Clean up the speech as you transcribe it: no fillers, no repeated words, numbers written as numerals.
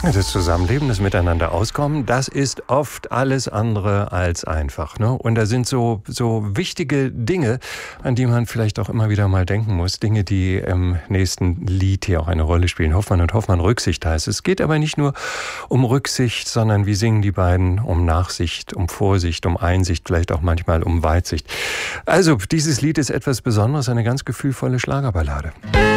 Das Zusammenleben, das Miteinander auskommen, das ist oft alles andere als einfach, ne? Und da sind so wichtige Dinge, an die man vielleicht auch immer wieder mal denken muss. Dinge, die im nächsten Lied hier auch eine Rolle spielen. Hoffmann und Hoffmann, Rücksicht heißt es. Es geht aber nicht nur um Rücksicht, sondern wie singen die beiden um Nachsicht, um Vorsicht, um Einsicht, vielleicht auch manchmal um Weitsicht. Also, dieses Lied ist etwas Besonderes, eine ganz gefühlvolle Schlagerballade.